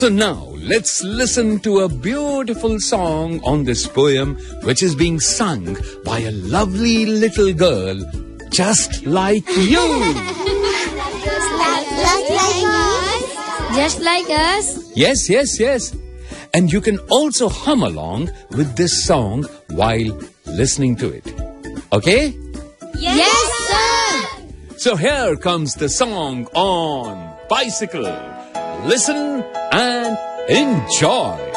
So now, let's listen to a beautiful song on this poem which is being sung by a lovely little girl just like you. Just like us? Yes, yes, yes. And you can also hum along with this song while listening to it. Okay? Yes, sir! So here comes the song on Bicycle. Listen and enjoy.